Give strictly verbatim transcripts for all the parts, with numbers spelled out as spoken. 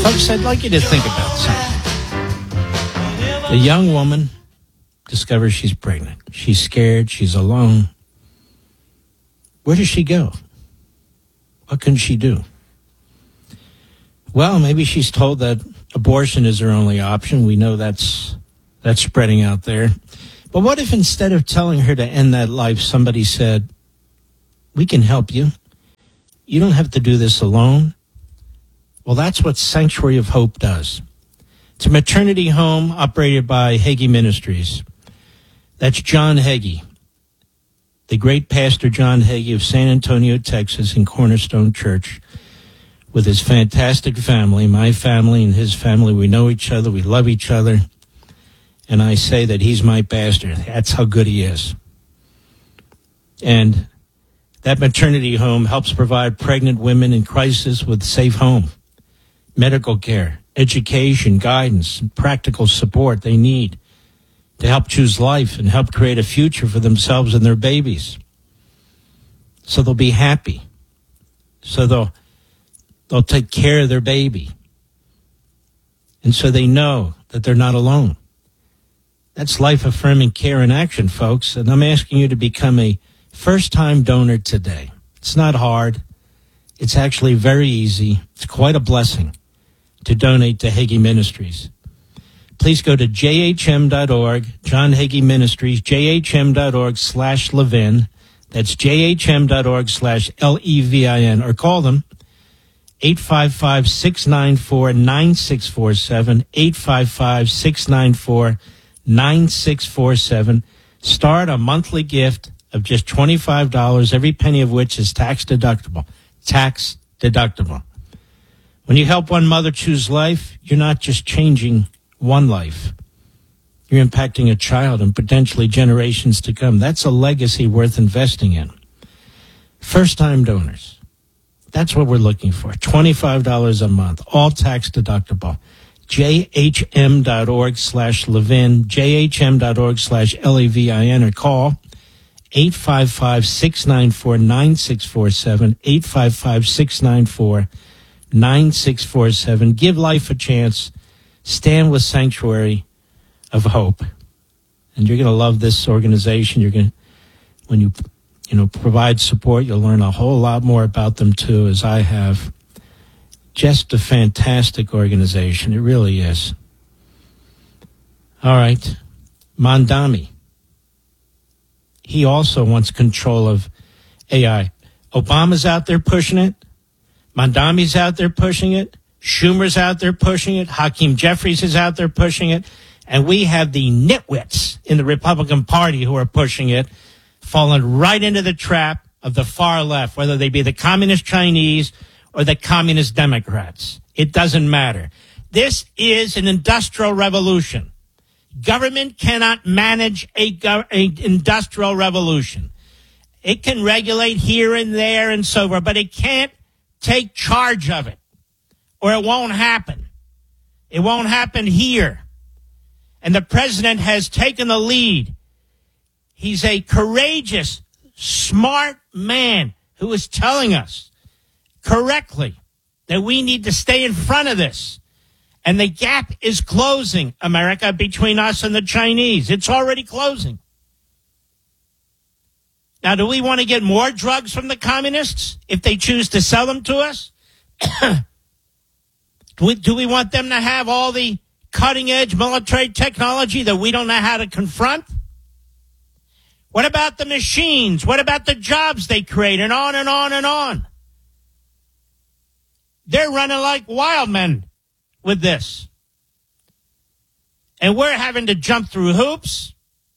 Folks, I'd like you to think about something. A young woman discovers she's pregnant. She's scared. She's alone. Where does she go? What can she do? Well, maybe she's told that abortion is her only option. We know that's that's spreading out there. But what if instead of telling her to end that life, somebody said, we can help you. You don't have to do this alone. Well, that's what Sanctuary of Hope does. It's a maternity home operated by Hagee Ministries. That's John Hagee, the great pastor John Hagee of San Antonio, Texas, in Cornerstone Church, with his fantastic family, my family and his family. We know each other. We love each other. And I say that he's my pastor. That's how good he is. And that maternity home helps provide pregnant women in crisis with safe home, medical care, education, guidance, and practical support they need to help choose life and help create a future for themselves and their babies. So they'll be happy. So they'll they'll take care of their baby. And so they know that they're not alone. That's life-affirming care in action, folks. And I'm asking you to become a first-time donor today. It's not hard. It's actually very easy. It's quite a blessing to donate to Hagee Ministries. Please go to j h m dot org, John Hagee Ministries, j h m dot org slash Levin. That's j h m dot org slash L E V I N. Or call them, eight five five, six nine four, nine six four seven, eight five five, six nine four, nine six four seven. Start a monthly gift of just twenty-five dollars, every penny of which is tax deductible. Tax deductible. When you help one mother choose life, you're not just changing one life. You're impacting a child and potentially generations to come. That's a legacy worth investing in. First-time donors. That's what we're looking for. twenty-five dollars a month, all tax deductible. j h m dot org slash Levin, j h m dot org slash L E V I N, or call eight five five, six nine four, nine six four seven, eight five five, six nine four, nine six four seven. Give life a chance. Stand with Sanctuary of Hope. And you're going to love this organization. You're going to, when you, you know, provide support, you'll learn a whole lot more about them too, as I have. Just a fantastic organization. It really is. All right. Mamdani. He also wants control of A I. Obama's out there pushing it. Mamdani's out there pushing it. Schumer's out there pushing it. Hakeem Jeffries is out there pushing it. And we have the nitwits in the Republican Party who are pushing it, falling right into the trap of the far left, whether they be the Communist Chinese or the Communist Democrats. It doesn't matter. This is an industrial revolution. Government cannot manage a, gov- a industrial revolution. It can regulate here and there and so forth, but it can't take charge of it, or it won't happen. It won't happen here. And the president has taken the lead. He's a courageous, smart man who is telling us correctly that we need to stay in front of this. And the gap is closing, America, between us and the Chinese. It's already closing. Now, do we want to get more drugs from the communists if they choose to sell them to us? do, we, do we want them to have all the cutting-edge military technology that we don't know how to confront? What about the machines? What about the jobs they create? And on and on and on. They're running like wild men with this. And we're having to jump through hoops.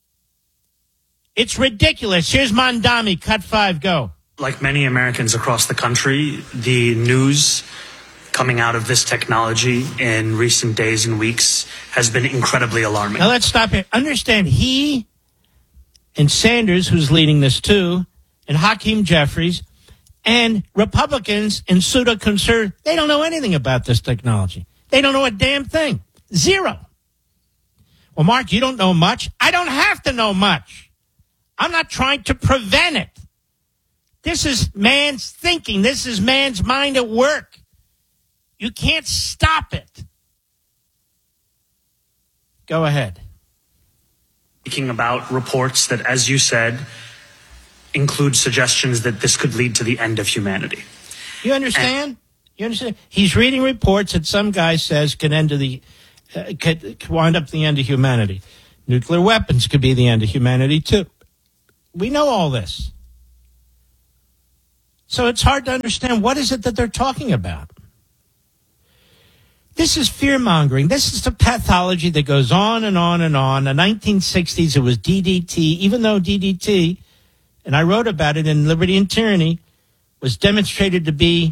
It's ridiculous. Here's Mamdani, cut five, go. Like many Americans across the country, the news coming out of this technology in recent days and weeks has been incredibly alarming. Now let's stop here. Understand, he and Sanders, who's leading this too, and Hakeem Jeffries, and Republicans and pseudo-conservatives, they don't know anything about this technology. They don't know a damn thing. Zero. Well, Mark, you don't know much. I don't have to know much. I'm not trying to prevent it. This is man's thinking. This is man's mind at work. You can't stop it. Go ahead. Speaking about reports that, as you said, include suggestions that this could lead to the end of humanity. You understand? And, you understand? He's reading reports that some guy says could end to the uh, could, could wind up the end of humanity. Nuclear weapons could be the end of humanity too. We know all this. So it's hard to understand what is it that they're talking about. This is fear-mongering. This is the pathology that goes on and on and on. In the nineteen sixties, it was D D T, even though D D T, and I wrote about it in Liberty and Tyranny, was demonstrated to be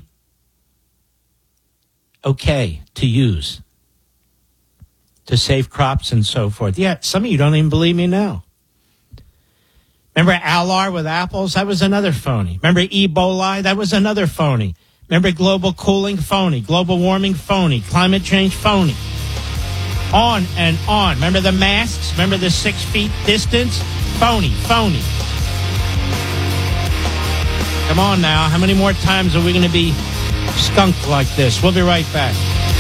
okay to use, to save crops and so forth. Yeah, some of you don't even believe me now. Remember Alar with apples? That was another phony. Remember Ebola? That was another phony. Remember global cooling? Phony. Global warming? Phony. Climate change? Phony. On and on. Remember the masks? Remember the six feet distance? Phony. Phony. Come on now. How many more times are we going to be skunked like this? We'll be right back.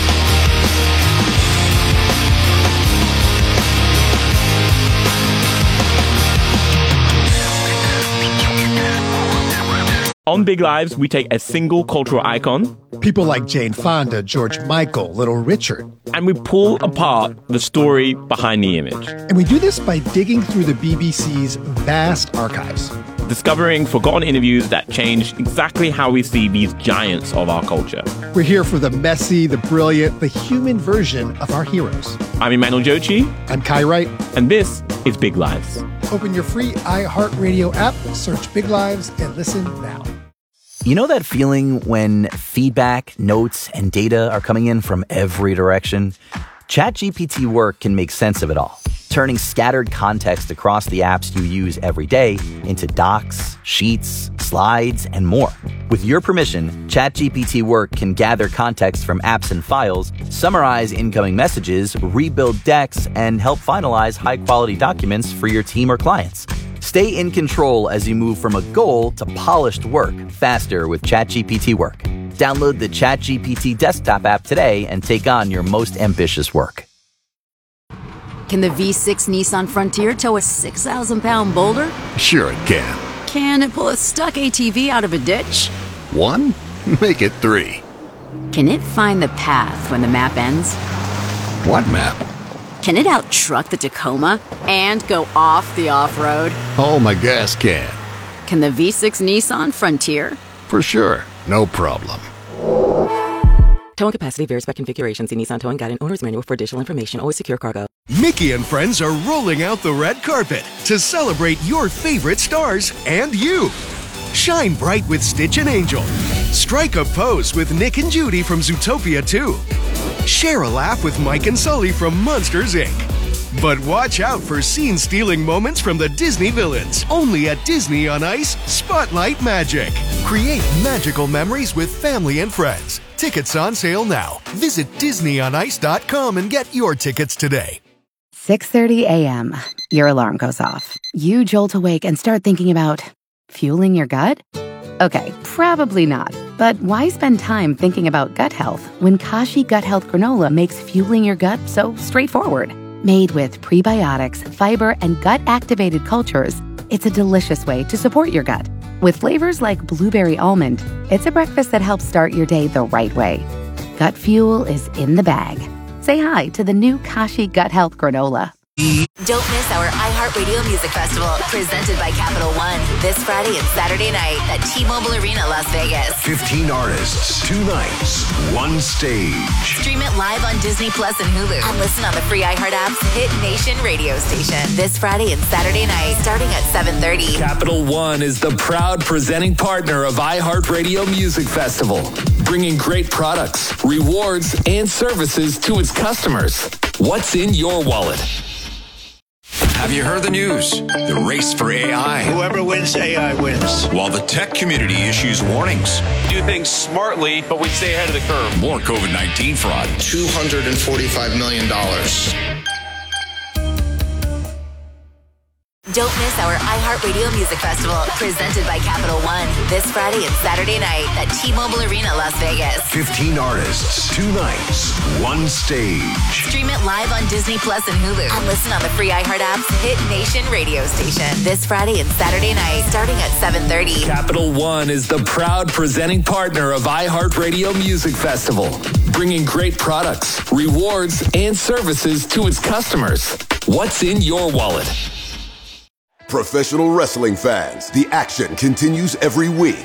On Big Lives, we take a single cultural icon, people like Jane Fonda, George Michael, Little Richard, and we pull apart the story behind the image. And we do this by digging through the B B C's vast archives, discovering forgotten interviews that changed exactly how we see these giants of our culture. We're here for the messy, the brilliant, the human version of our heroes. I'm Emmanuel Jochi. I'm Kai Wright. And this is Big Lives. Open your free iHeartRadio app, search Big Lives, and listen now. You know that feeling when feedback, notes, and data are coming in from every direction? ChatGPT Work can make sense of it all, turning scattered context across the apps you use every day into docs, sheets, slides, and more. With your permission, ChatGPT Work can gather context from apps and files, summarize incoming messages, rebuild decks, and help finalize high-quality documents for your team or clients. Stay in control as you move from a goal to polished work faster with ChatGPT Work. Download the ChatGPT desktop app today and take on your most ambitious work. Can the V six Nissan Frontier tow a six thousand pound boulder? Sure it can. Can it pull a stuck A T V out of a ditch? One? Make it three. Can it find the path when the map ends? What map? Can it out-truck the Tacoma and go off the off-road? Oh, my gas can. Can the V six Nissan Frontier? For sure. No problem. Towing capacity varies by configuration. See Nissan Towing Guide and Owner's Manual for additional information. Always secure cargo. Mickey and friends are rolling out the red carpet to celebrate your favorite stars and you. Shine bright with Stitch and Angel. Strike a pose with Nick and Judy from Zootopia two. Share a laugh with Mike and Sully from Monsters, Incorporated. But watch out for scene-stealing moments from the Disney villains. Only at Disney on Ice, Spotlight Magic. Create magical memories with family and friends. Tickets on sale now. Visit disney on ice dot com and get your tickets today. six thirty a.m. Your alarm goes off. You jolt awake and start thinking about fueling your gut? Okay, probably not. But why spend time thinking about gut health when Kashi Gut Health Granola makes fueling your gut so straightforward? Made with prebiotics, fiber, and gut-activated cultures, it's a delicious way to support your gut. With flavors like blueberry almond, it's a breakfast that helps start your day the right way. Gut fuel is in the bag. Say hi to the new Kashi Gut Health Granola. Don't miss our iHeartRadio Music Festival, presented by Capital One, this Friday and Saturday night at T-Mobile Arena, Las Vegas. fifteen artists, two nights, one stage. Stream it live on Disney Plus and Hulu. And listen on the free iHeart app's Hit Nation radio station. This Friday and Saturday night, starting at seven thirty. Capital One is the proud presenting partner of iHeartRadio Music Festival, bringing great products, rewards, and services to its customers. What's in your wallet? Have you heard the news? The race for A I. Whoever wins A I wins. While the tech community issues warnings. Do things smartly, but we stay ahead of the curve. More covid nineteen fraud. two hundred forty-five million dollars. Don't miss our iHeartRadio Music Festival, presented by Capital One, this Friday and Saturday night at T-Mobile Arena, Las Vegas. fifteen artists, two nights, one stage. Stream it live on Disney Plus and Hulu. And listen on the free iHeart app's Hit Nation radio station. This Friday and Saturday night, starting at seven thirty. Capital One is the proud presenting partner of iHeartRadio Music Festival, bringing great products, rewards, and services to its customers. What's in your wallet? Professional wrestling fans, the action continues every week.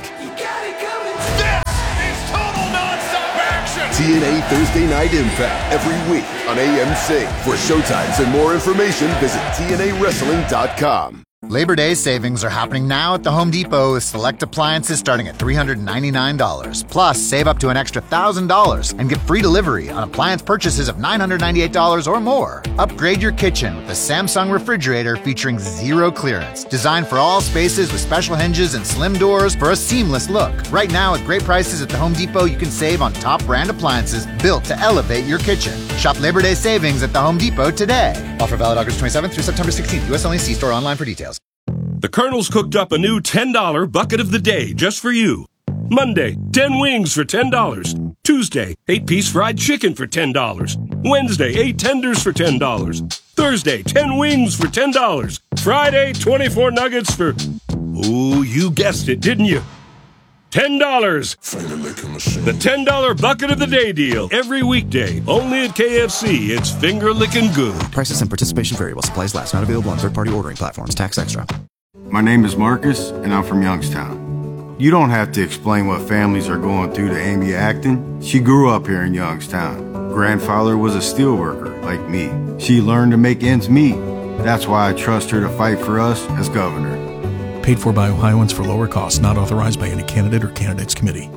T N A Thursday Night Impact every week on A M C. For showtimes and more information, visit T N A wrestling dot com. Labor Day savings are happening now at the Home Depot with select appliances starting at three hundred ninety-nine dollars. Plus, save up to an extra one thousand dollars and get free delivery on appliance purchases of nine hundred ninety-eight dollars or more. Upgrade your kitchen with the Samsung refrigerator featuring zero clearance. Designed for all spaces with special hinges and slim doors for a seamless look. Right now, at great prices at the Home Depot, you can save on top brand appliances built to elevate your kitchen. Shop Labor Day savings at the Home Depot today. Offer valid August twenty-seventh through September sixteenth. U S only. See store online for details. The Colonel's cooked up a new ten dollar bucket of the day just for you. Monday, ten wings for ten dollars. Tuesday, eight piece fried chicken for ten dollars. Wednesday, eight tenders for ten dollars. Thursday, ten wings for ten dollars. Friday, twenty-four nuggets for... Ooh, you guessed it, didn't you? ten dollars. The ten dollar bucket of the day deal. Every weekday. Only at K F C. It's finger licking good. Prices and participation variable. Supplies last. Not available on third-party ordering platforms. Tax extra. My name is Marcus, and I'm from Youngstown. You don't have to explain what families are going through to Amy Acton. She grew up here in Youngstown. Grandfather was a steelworker, like me. She learned to make ends meet. That's why I trust her to fight for us as governor. Paid for by Ohioans for lower costs, not authorized by any candidate or candidates committee.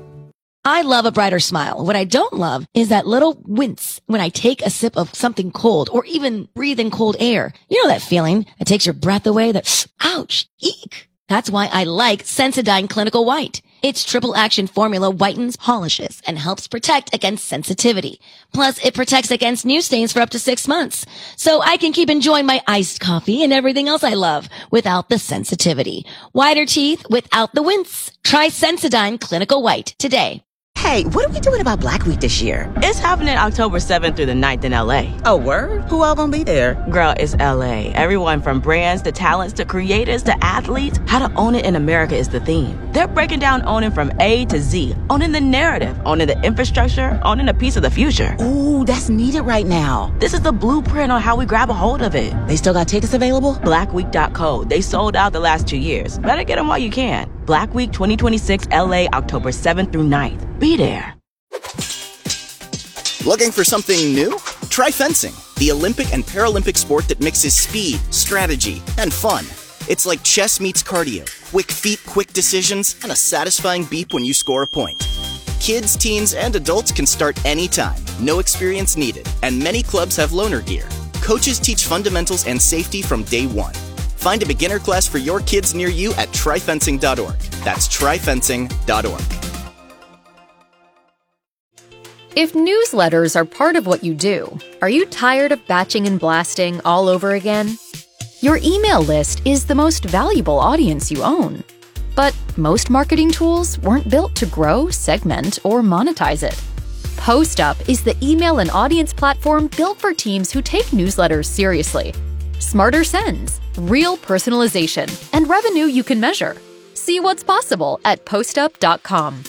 I love a brighter smile. What I don't love is that little wince when I take a sip of something cold or even breathe in cold air. You know that feeling that takes your breath away, that, ouch, eek. That's why I like Sensodyne Clinical White. Its triple action formula whitens, polishes, and helps protect against sensitivity. Plus, it protects against new stains for up to six months. So I can keep enjoying my iced coffee and everything else I love without the sensitivity. Whiter teeth without the wince. Try Sensodyne Clinical White today. Hey, what are we doing about Black Week this year? It's happening October seventh through the ninth in L A. Oh, word? Who all gonna be there? Girl, it's L A. Everyone from brands to talents to creators to athletes. How to own it in America is the theme. They're breaking down owning from A to Z. Owning the narrative, owning the infrastructure, owning a piece of the future. Ooh, that's needed right now. This is the blueprint on how we grab a hold of it. They still got tickets available? black week dot co. They sold out the last two years. Better get them while you can. Black Week twenty twenty-six L A, October seventh through ninth. Be there. Looking for something new? Try fencing, the Olympic and Paralympic sport that mixes speed, strategy, and fun. It's like chess meets cardio, quick feet, quick decisions, and a satisfying beep when you score a point. Kids, teens, and adults can start anytime, no experience needed, and many clubs have loaner gear. Coaches teach fundamentals and safety from day one. Find a beginner class for your kids near you at try fencing dot org. That's try fencing dot org. If newsletters are part of what you do, are you tired of batching and blasting all over again? Your email list is the most valuable audience you own. But most marketing tools weren't built to grow, segment, or monetize it. PostUp is the email and audience platform built for teams who take newsletters seriously. Smarter sends, real personalization, and revenue you can measure. See what's possible at post up dot com.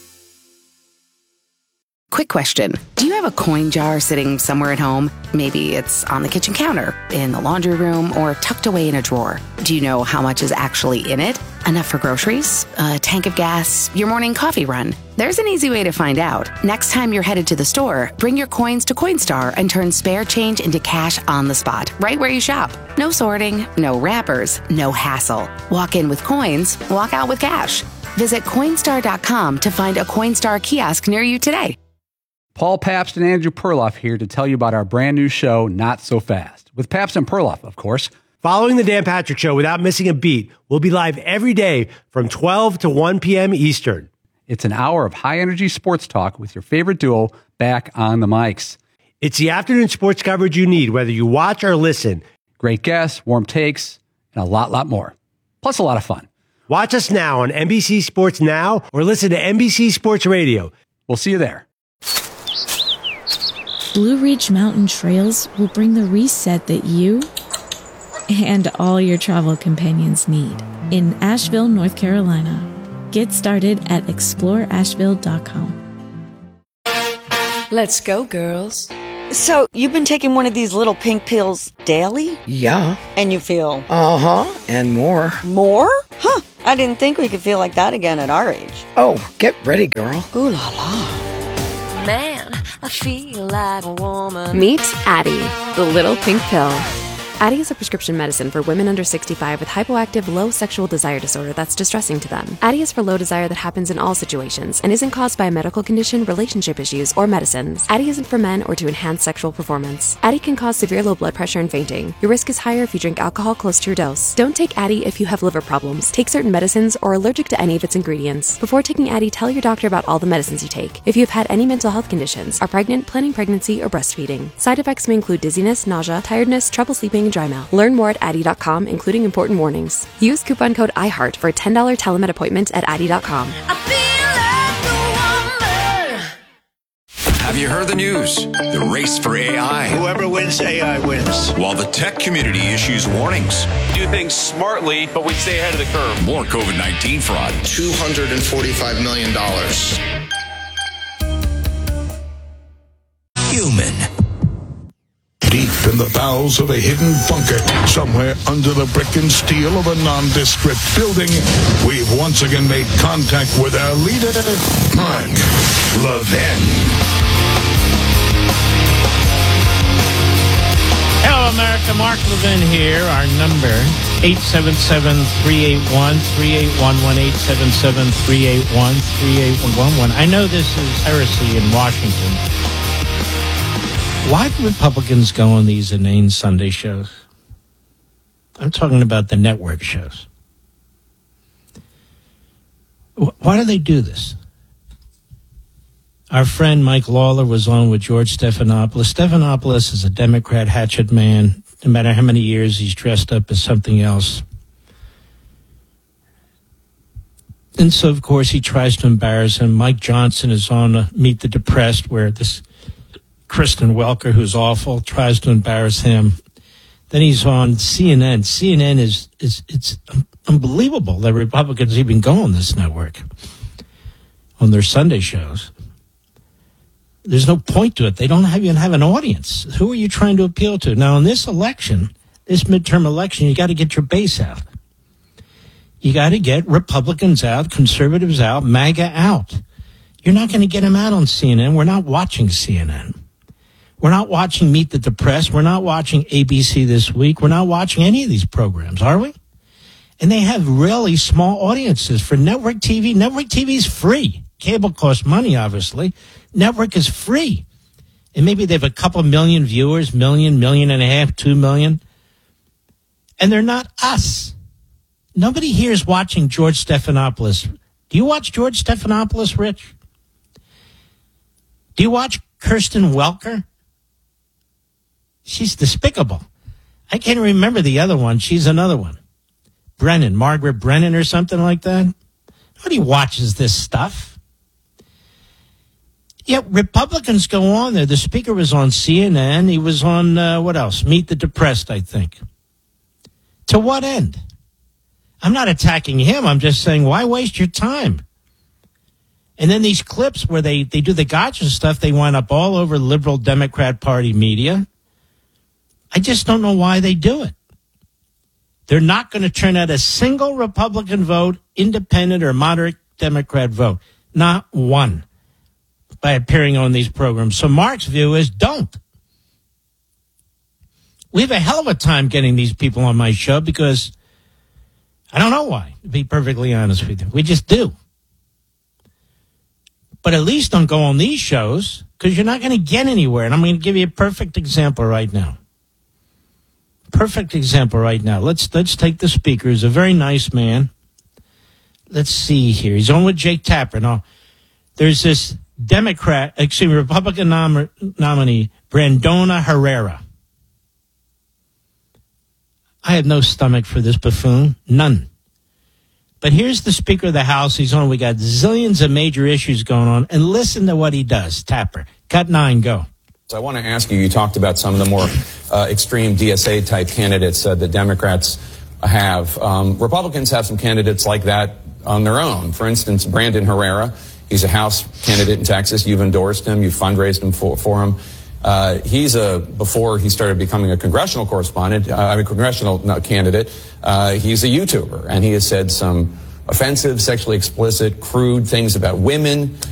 Quick question. Do you have a coin jar sitting somewhere at home? Maybe it's on the kitchen counter, in the laundry room, or tucked away in a drawer. Do you know how much is actually in it? Enough for groceries? A tank of gas? Your morning coffee run? There's an easy way to find out. Next time you're headed to the store, bring your coins to Coinstar and turn spare change into cash on the spot, right where you shop. No sorting, no wrappers, no hassle. Walk in with coins, walk out with cash. Visit Coinstar dot com to find a Coinstar kiosk near you today. Paul Pabst and Andrew Perloff here to tell you about our brand new show, Not So Fast, with Pabst and Perloff, of course. Following the Dan Patrick Show without missing a beat, we'll be live every day from twelve to one p.m. Eastern. It's an hour of high-energy sports talk with your favorite duo back on the mics. It's the afternoon sports coverage you need, whether you watch or listen. Great guests, warm takes, and a lot, lot more. Plus a lot of fun. Watch us now on N B C Sports Now or listen to N B C Sports Radio. We'll see you there. Blue Ridge Mountain Trails will bring the reset that you and all your travel companions need in Asheville, North Carolina. Get started at explore asheville dot com. Let's go, girls. So, you've been taking one of these little pink pills daily? Yeah. And you feel? Uh-huh, and more. More? Huh, I didn't think we could feel like that again at our age. Oh, get ready, girl. Ooh la la. Man, I feel like a woman. Meet Addie, the little pink pill. Addie is a prescription medicine for women under sixty-five with hypoactive low sexual desire disorder that's distressing to them. Addie is for low desire that happens in all situations and isn't caused by a medical condition, relationship issues, or medicines. Addie isn't for men or to enhance sexual performance. Addie can cause severe low blood pressure and fainting. Your risk is higher if you drink alcohol close to your dose. Don't take Addie if you have liver problems, take certain medicines, or are allergic to any of its ingredients. Before taking Addie, tell your doctor about all the medicines you take. If you have had any mental health conditions, are pregnant, planning pregnancy, or breastfeeding. Side effects may include dizziness, nausea, tiredness, trouble sleeping, and dry mouth. Learn more at Addie dot com, including important warnings. Use coupon code iHeart for a ten dollars telemed appointment at Addie dot com. Have you heard the news? The race for A I. Whoever wins, A I wins. While the tech community issues warnings. Do things smartly, but we stay ahead of the curve. More COVID nineteen fraud. two hundred forty-five million dollars. Human. Deep in the bowels of a hidden bunker, somewhere under the brick and steel of a nondescript building, we've once again made contact with our leader, Mark Levin. Hello, America. Mark Levin here. Our number, eight seven seven, three eight one, three eight one one, eight seven seven, three eight one, three eight one one. I know this is heresy in Washington. Why do Republicans go on these inane Sunday shows? I'm talking about the network shows. Why do they do this? Our friend Mike Lawler was on with George Stephanopoulos. Stephanopoulos is a Democrat hatchet man. No matter how many years he's dressed up as something else. And so, of course, he tries to embarrass him. Mike Johnson is on uh, Meet the Depressed, where this Kristen Welker, who's awful, tries to embarrass him. Then he's on C N N. C N N is, is it's unbelievable that Republicans even go on this network on their Sunday shows. There's no point to it. They don't have, even have an audience. Who are you trying to appeal to? Now, in this election, this midterm election, you got to get your base out. You got to get Republicans out, conservatives out, MAGA out. You're not going to get them out on C N N. We're not watching C N N. We're not watching Meet the Depressed. We're not watching A B C This Week. We're not watching any of these programs, are we? And they have really small audiences for network T V. Network T V is free. Cable costs money, obviously. Network is free. And maybe they have a couple million viewers, million, million and a half, two million. And they're not us. Nobody here is watching George Stephanopoulos. Do you watch George Stephanopoulos, Rich? Do you watch Kirsten Welker? She's despicable. I can't remember the other one. She's another one. Brennan, Margaret Brennan or something like that. Nobody watches this stuff. Yet Republicans go on there. The speaker was on C N N. He was on, uh, what else? Meet the Depressed, I think. To what end? I'm not attacking him. I'm just saying, why waste your time? And then these clips where they, they do the gotcha stuff, they wind up all over liberal Democrat Party media. I just don't know why they do it. They're not going to turn out a single Republican vote, independent or moderate Democrat vote. Not one. By appearing on these programs. So Mark's view is don't. We have a hell of a time getting these people on my show because I don't know why, to be perfectly honest with you. We just do. But at least don't go on these shows because you're not going to get anywhere. And I'm going to give you a perfect example right now. Perfect example right now. Let's let's take the speaker. He's a very nice man. Let's see here. He's on with Jake Tapper. Now, there's this Democrat, excuse me, Republican nom- nominee, Brandona Herrera. I have no stomach for this buffoon. None. But here's the Speaker of the House. He's on. We got zillions of major issues going on. And listen to what he does. Tapper. Cut nine, go. So I want to ask you, you talked about some of the more uh, extreme D S A-type candidates uh, that Democrats have. Um, Republicans have some candidates like that on their own. For instance, Brandon Herrera. He's a House candidate in Texas. You've endorsed him. You've fundraised him for, for him. Uh, he's a, before he started becoming a congressional correspondent, uh, I mean, congressional no, candidate, uh, he's a YouTuber. And he has said some offensive, sexually explicit, crude things about women.